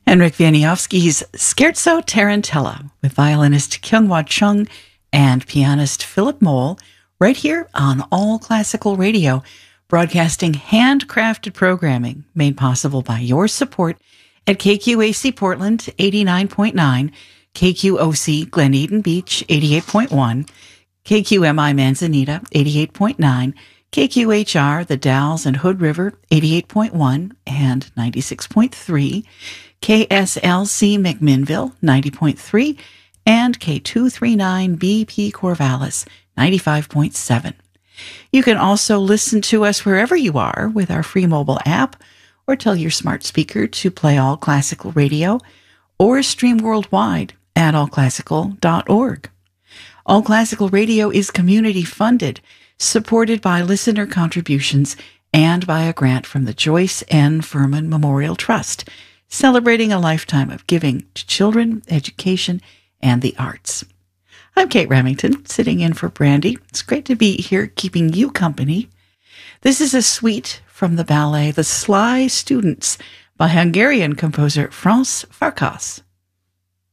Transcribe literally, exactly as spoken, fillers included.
Henryk Wieniawski's Scherzo Tarantella with violinist Kyunghwa Chung and pianist Philip Mole right here on All Classical Radio, broadcasting handcrafted programming made possible by your support at K Q A C Portland eighty-nine point nine, K Q O C Glen Eden Beach eighty-eight point one, K Q M I Manzanita eighty-eight point nine, K Q H R The Dalles and Hood River eighty-eight point one and ninety-six point three, K S L C McMinnville ninety point three, and K two thirty-nine B P Corvallis ninety-five point seven. You can also listen to us wherever you are with our free mobile app, or tell your smart speaker to play All Classical Radio, or stream worldwide at all classical dot org. All Classical Radio is community funded, supported by listener contributions, and by a grant from the Joyce N. Furman Memorial Trust, celebrating a lifetime of giving to children, education, and the arts. I'm Kate Remington, sitting in for Brandy. It's great to be here keeping you company. This is a suite from the ballet The Sly Students by Hungarian composer Franz Farkas.